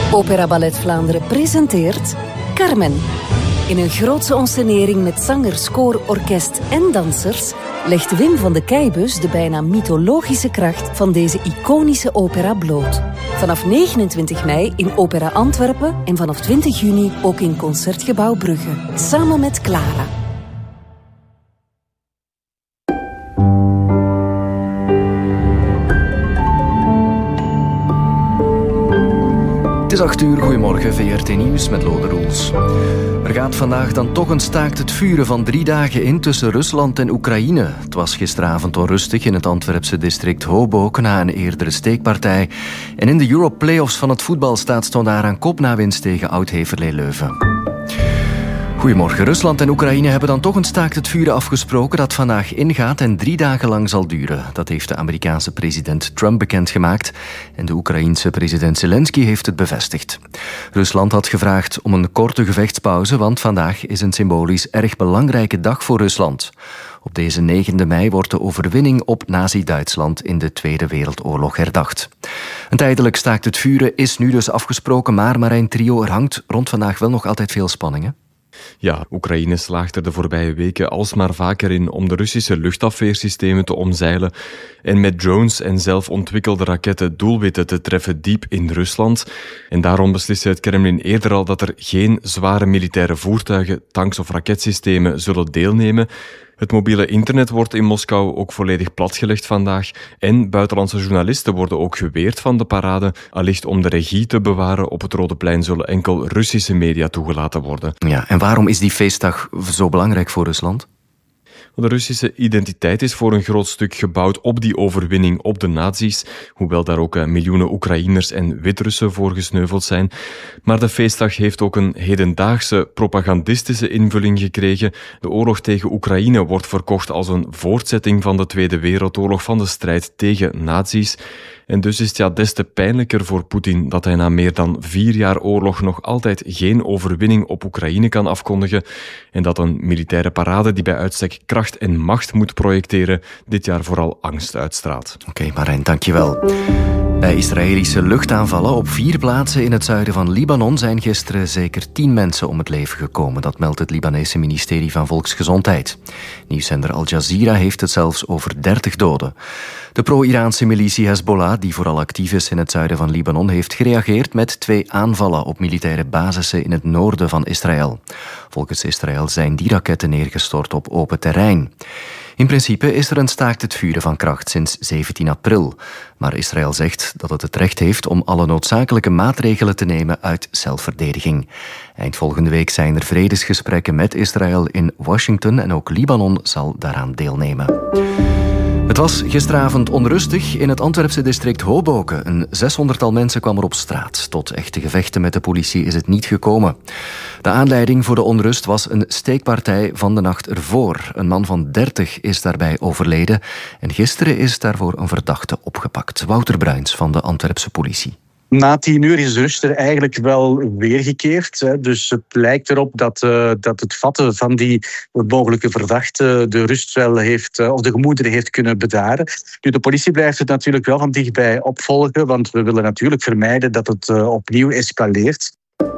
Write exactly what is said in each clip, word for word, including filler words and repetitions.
Opera Ballet Vlaanderen presenteert Carmen. In een grootse onscenering met zangers, koor, orkest en dansers legt Wim van de Keibus de bijna mythologische kracht van deze iconische opera bloot. Vanaf negenentwintig mei in Opera Antwerpen en vanaf twintig juni ook in Concertgebouw Brugge. Samen met Clara. Het is acht uur, goedemorgen, V R T Nieuws met Lode Roels. Er gaat vandaag dan toch een staakt het vuren van drie dagen in tussen Rusland en Oekraïne. Het was gisteravond onrustig in het Antwerpse district Hoboken na een eerdere steekpartij. En in de Europe Playoffs van het voetbal staat Standaard aan kop na winst tegen Oud-Heverlee Leuven. Goedemorgen. Rusland en Oekraïne hebben dan toch een staakt het vuren afgesproken dat vandaag ingaat en drie dagen lang zal duren. Dat heeft de Amerikaanse president Trump bekendgemaakt en de Oekraïense president Zelensky heeft het bevestigd. Rusland had gevraagd om een korte gevechtspauze, want vandaag is een symbolisch erg belangrijke dag voor Rusland. Op deze negende mei wordt de overwinning op Nazi-Duitsland in de Tweede Wereldoorlog herdacht. Een tijdelijk staakt het vuren is nu dus afgesproken, maar Marijn Trio, er hangt rond vandaag wel nog altijd veel spanningen. Ja, Oekraïne slaagt er de voorbije weken alsmaar vaker in om de Russische luchtafweersystemen te omzeilen en met drones en zelf ontwikkelde raketten doelwitten te treffen diep in Rusland. En daarom besliste het Kremlin eerder al dat er geen zware militaire voertuigen, tanks of raketsystemen zullen deelnemen. Het mobiele internet wordt in Moskou ook volledig platgelegd vandaag en buitenlandse journalisten worden ook geweerd van de parade. Allicht om de regie te bewaren op het Rode Plein zullen enkel Russische media toegelaten worden. Ja, en waarom is die feestdag zo belangrijk voor Rusland? De Russische identiteit is voor een groot stuk gebouwd op die overwinning op de nazi's, hoewel daar ook miljoenen Oekraïners en Wit-Russen voor gesneuveld zijn. Maar de feestdag heeft ook een hedendaagse propagandistische invulling gekregen. De oorlog tegen Oekraïne wordt verkocht als een voortzetting van de Tweede Wereldoorlog, van de strijd tegen nazi's. En dus is het ja des te pijnlijker voor Poetin dat hij na meer dan vier jaar oorlog nog altijd geen overwinning op Oekraïne kan afkondigen en dat een militaire parade die bij uitstek kracht en macht moet projecteren dit jaar vooral angst uitstraalt. Oké, okay, Marijn, dankjewel. Bij Israëlische luchtaanvallen op vier plaatsen in het zuiden van Libanon zijn gisteren zeker tien mensen om het leven gekomen. Dat meldt het Libanese ministerie van Volksgezondheid. Nieuwszender Al Jazeera heeft het zelfs over dertig doden. De pro-Iraanse militie Hezbollah, die vooral actief is in het zuiden van Libanon, heeft gereageerd met twee aanvallen op militaire basissen in het noorden van Israël. Volgens Israël zijn die raketten neergestort op open terrein. In principe is er een staakt het vuren van kracht sinds zeventien april. Maar Israël zegt dat het het recht heeft om alle noodzakelijke maatregelen te nemen uit zelfverdediging. Eind volgende week zijn er vredesgesprekken met Israël in Washington en ook Libanon zal daaraan deelnemen. Het was gisteravond onrustig in het Antwerpse district Hoboken. Een zeshonderdtal mensen kwam er op straat. Tot echte gevechten met de politie is het niet gekomen. De aanleiding voor de onrust was een steekpartij van de nacht ervoor. Een man van dertig is daarbij overleden. En gisteren is daarvoor een verdachte opgepakt. Wouter Bruins van de Antwerpse politie. Na tien uur is de rust er eigenlijk wel weergekeerd. Hè. Dus het lijkt erop dat, uh, dat het vatten van die mogelijke verdachte de rust wel heeft, uh, of de gemoederen heeft kunnen bedaren. Nu, de politie blijft het natuurlijk wel van dichtbij opvolgen, want we willen natuurlijk vermijden dat het uh, opnieuw escaleert.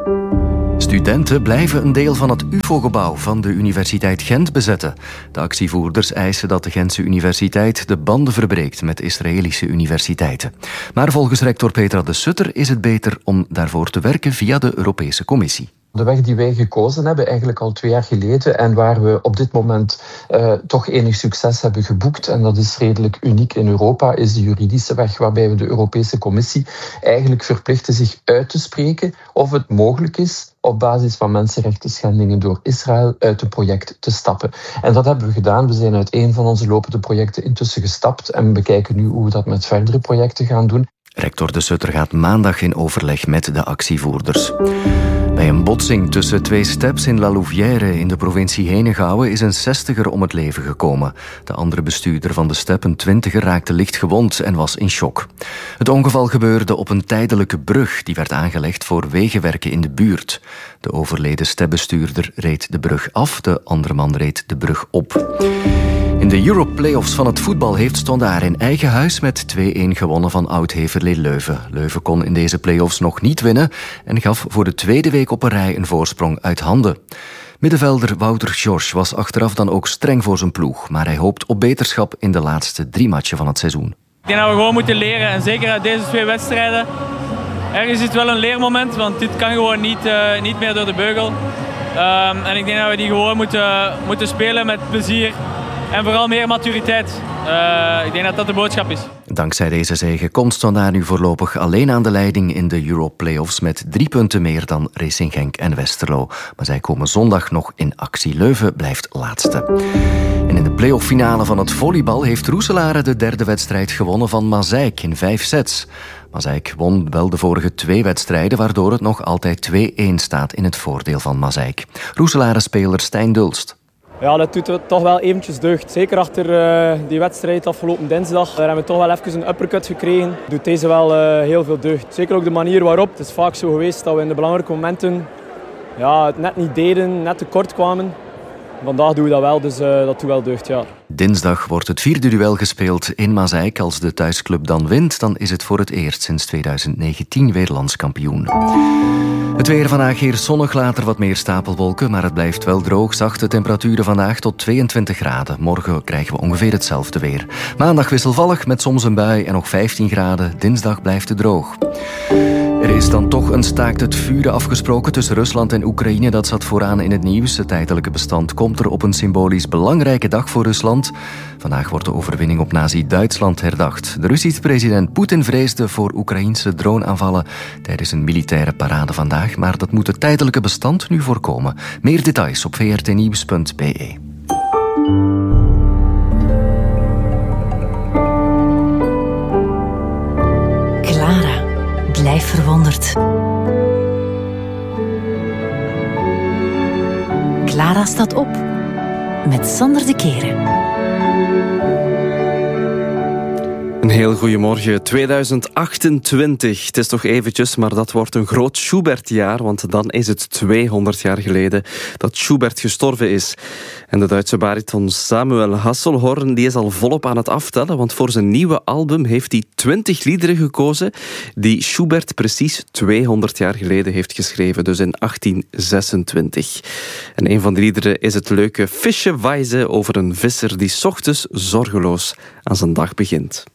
Studenten blijven een deel van het U F O-gebouw van de Universiteit Gent bezetten. De actievoerders eisen dat de Gentse universiteit de banden verbreekt met Israëlische universiteiten. Maar volgens rector Petra de Sutter is het beter om daarvoor te werken via de Europese Commissie. De weg die wij gekozen hebben, eigenlijk al twee jaar geleden, en waar we op dit moment uh, toch enig succes hebben geboekt, en dat is redelijk uniek in Europa, is de juridische weg, waarbij we de Europese Commissie eigenlijk verplichten zich uit te spreken of het mogelijk is op basis van mensenrechten schendingen door Israël uit het project te stappen. En dat hebben we gedaan. We zijn uit een van onze lopende projecten intussen gestapt en bekijken nu hoe we dat met verdere projecten gaan doen. Rector de Sutter gaat maandag in overleg met de actievoerders. Bij een botsing tussen twee steps in La Louvière in de provincie Henegouwen is een zestiger om het leven gekomen. De andere bestuurder van de step, een twintiger, raakte licht gewond en was in shock. Het ongeval gebeurde op een tijdelijke brug die werd aangelegd voor wegenwerken in de buurt. De overleden stepbestuurder reed de brug af, de andere man reed de brug op. In de Europe Playoffs van het voetbal heeft Standaard in eigen huis met twee-een gewonnen van Oud-Heverlee Westerlee Leuven. Leuven kon in deze play-offs nog niet winnen en gaf voor de tweede week op een rij een voorsprong uit handen. Middenvelder Wouter George was achteraf dan ook streng voor zijn ploeg, maar hij hoopt op beterschap in de laatste drie matchen van het seizoen. Ik denk dat we gewoon moeten leren en zeker uit deze twee wedstrijden. Ergens is het wel een leermoment, want dit kan gewoon niet, uh, niet meer door de beugel. Um, en ik denk dat we die gewoon moeten, moeten spelen met plezier en vooral meer maturiteit. Uh, ik denk dat dat de boodschap is. Dankzij deze zege komt Standaard nu voorlopig alleen aan de leiding in de Euro-playoffs met drie punten meer dan Racing Genk en Westerlo. Maar zij komen zondag nog in actie. Leuven blijft laatste. En in de play-off-finale van het volleybal heeft Roeselare de derde wedstrijd gewonnen van Mazeik in vijf sets. Mazeik won wel de vorige twee wedstrijden, waardoor het nog altijd twee-een staat in het voordeel van Mazeik. Roeselare-speler Stijn Dulst. Ja, dat doet toch wel eventjes deugd. Zeker achter uh, die wedstrijd afgelopen dinsdag. Daar hebben we toch wel even een uppercut gekregen. Doet deze wel uh, heel veel deugd. Zeker ook de manier waarop. Het is vaak zo geweest dat we in de belangrijke momenten ja, het net niet deden, net tekort kwamen. Vandaag doen we dat wel, dus uh, dat doet wel deugd, ja. Dinsdag wordt het vierde duel gespeeld in Mazeik. Als de thuisclub dan wint, dan is het voor het eerst sinds tweeduizend negentien weer landskampioen. Het weer vandaag hier zonnig, later wat meer stapelwolken, maar het blijft wel droog. Zachte temperaturen vandaag tot tweeëntwintig graden. Morgen krijgen we ongeveer hetzelfde weer. Maandag wisselvallig met soms een bui en nog vijftien graden. Dinsdag blijft het droog. Er is dan toch een staakt het vuren afgesproken tussen Rusland en Oekraïne. Dat zat vooraan in het nieuws. Het tijdelijke bestand komt er op een symbolisch belangrijke dag voor Rusland. Vandaag wordt de overwinning op nazi-Duitsland herdacht. De Russische president Poetin vreesde voor Oekraïnse droneaanvallen tijdens een militaire parade vandaag. Maar dat moet het tijdelijke bestand nu voorkomen. Meer details op v r t nieuws punt b e. Clara, blijf verwonderd. Clara staat op met Sander de Keren. Een heel goeiemorgen. tweeduizend achtentwintig. Het is nog eventjes, maar dat wordt een groot Schubert-jaar, want dan is het tweehonderd jaar geleden dat Schubert gestorven is. En de Duitse bariton Samuel Hasselhorn die is al volop aan het aftellen, want voor zijn nieuwe album heeft hij twintig liederen gekozen die Schubert precies tweehonderd jaar geleden heeft geschreven, dus in achttien zesentwintig. En een van die liederen is het leuke Fische Weise over een visser die 's ochtends zorgeloos aan zijn dag begint.